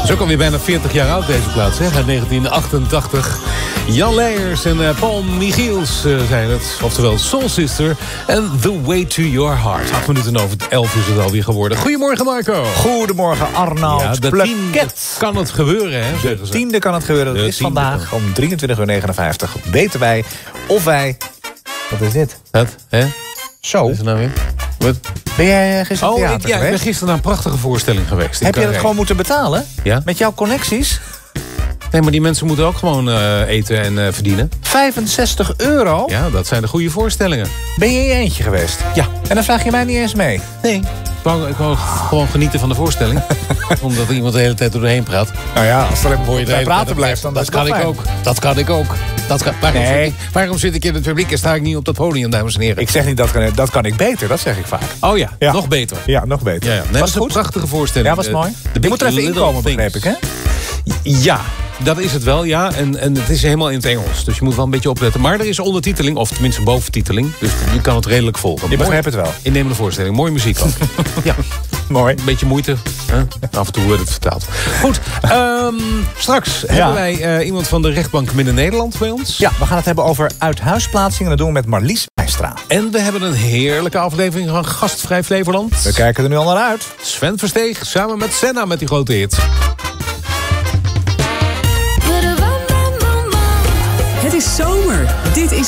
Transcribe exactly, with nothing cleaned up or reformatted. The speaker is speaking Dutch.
is ook alweer bijna veertig jaar oud deze plaats, hè? Uit negentien achtentachtig. Jan Leijers en uh, Paul Michiels uh, zijn het. Oftewel Soul Sister en The Way to Your Heart. Acht minuten over elf is het alweer geworden. Goedemorgen, Marco. Goedemorgen, Arnoud. Ja, de tiende kan het gebeuren, hè? De tiende kan het gebeuren. Dat de is vandaag om drieëntwintig uur negenenvijftig. Weten wij of wij... Wat is dit? Wat? Hè? Zo. Wat is het nou weer? Wat? Ben jij gisteren oh, theater ik, ja, geweest? ik ben gisteren naar een prachtige voorstelling geweest. Heb je dat gewoon moeten betalen? Ja. Met jouw connecties? Nee, maar die mensen moeten ook gewoon uh, eten en uh, verdienen. vijfenzestig euro? Ja, dat zijn de goede voorstellingen. Ben je in je eentje geweest? Ja. En dan vraag je mij niet eens mee? Nee. Ik wou, ik wou gewoon genieten van de voorstelling. Omdat er iemand de hele tijd doorheen praat. Nou ja, als er een bij praten blijft, dan dat, dat kan ik ook. Dat kan ik ook. Dat kan, waarom, nee. zit ik, waarom zit ik in het publiek en sta ik niet op dat podium, dames en heren? Ik zeg niet, dat kan, dat kan ik beter. Dat zeg ik vaak. Oh ja, ja. nog beter. Ja, nog beter. Ja, ja. Nee, was een prachtige voorstelling. Ja, was mooi. De Je moet er even inkomen, begreep ik, hè? Ja, dat is het wel, ja. En, en het is helemaal in het Engels. Dus je moet wel een beetje opletten. Maar er is ondertiteling, of tenminste boventiteling. Dus je kan het redelijk volgen. Je begrijpt het wel. Innemende voorstelling. Mooie muziek ook. Ja. Mooi. Een beetje moeite. Hè? Af en toe wordt het vertaald. Goed, um, straks ja. hebben wij uh, iemand van de rechtbank Midden-Nederland bij ons. Ja, we gaan het hebben over uithuisplaatsing. En dat doen we met Marlies Bijstra. En we hebben een heerlijke aflevering van Gastvrij Flevoland. We kijken er nu al naar uit. Sven Versteeg samen met Senna met die grote hit. Het is zomer. Dit is